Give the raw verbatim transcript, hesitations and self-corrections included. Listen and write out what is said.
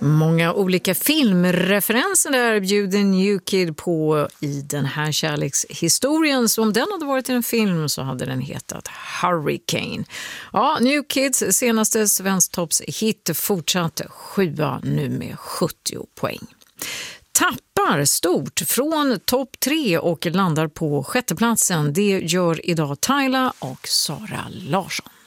Många olika filmreferenser där bjuder New Kid på i den här kärlekshistorien. Så om den hade varit en film så hade den hetat Hurricane. Ja, New Kids senaste svensktoppshit fortsatt sjua nu med sjuttio poäng. Tappar stort från topp tre och landar på sjätteplatsen. Det gör idag Tyla och Sara Larsson.